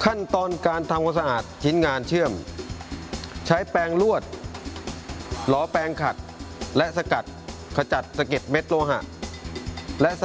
ขั้นตอนการทำความสะอาดชิ้นงานเชื่อมใช้แปรงลวดล้อแปรงขัดและสกัดขจัดสะเก็ดเม็ดโลหะและ